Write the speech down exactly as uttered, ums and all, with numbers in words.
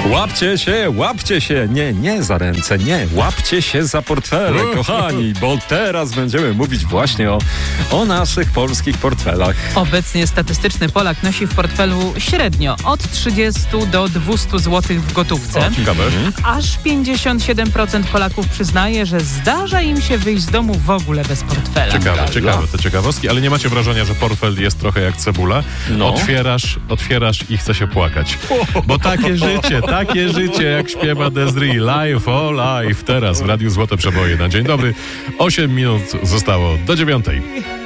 Łapcie się, łapcie się, nie, nie za ręce, nie, łapcie się za portfele, kochani, bo teraz będziemy mówić właśnie o, o naszych polskich portfelach. Obecnie statystyczny Polak nosi w portfelu średnio od trzydziestu do dwustu złotych w gotówce. O, ciekawe. Aż pięćdziesiąt siedem procent Polaków przyznaje, że zdarza im się wyjść z domu w ogóle bez portfela. Ciekawe, ciekawe te ciekawostki, ale nie macie wrażenia, że portfel jest trochę jak cebula? No. Otwierasz, otwierasz i chce się płakać. Bo takie życie, takie życie, jak śpiewa Desri. Life, oh life. Teraz w Radiu Złote Przeboje na dzień dobry. osiem minut zostało do dziewiątej.